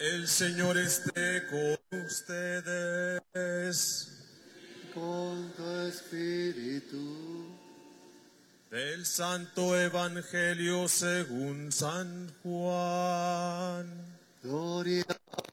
El Señor esté con ustedes. Con tu espíritu. Del Santo Evangelio según San Juan. Gloria a